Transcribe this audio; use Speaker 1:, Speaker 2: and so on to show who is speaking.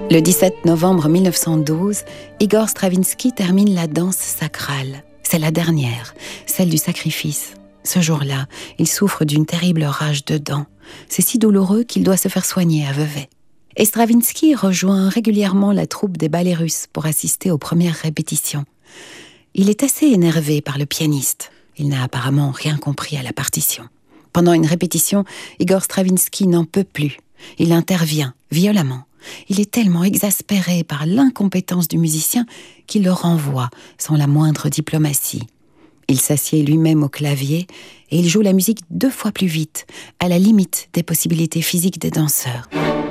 Speaker 1: Le 17 novembre 1912, Igor Stravinsky termine la danse sacrale. C'est la dernière, celle du sacrifice. Ce jour-là, il souffre d'une terrible rage de dents. C'est si douloureux qu'il doit se faire soigner à Vevey. Et Stravinsky rejoint régulièrement la troupe des ballets russes pour assister aux premières répétitions. Il est assez énervé par le pianiste. Il n'a apparemment rien compris à la partition. Pendant une répétition, Igor Stravinsky n'en peut plus. Il intervient violemment. Il est tellement exaspéré par l'incompétence du musicien qu'il le renvoie sans la moindre diplomatie. Il s'assied lui-même au clavier et il joue la musique 2 fois plus vite, à la limite des possibilités physiques des danseurs.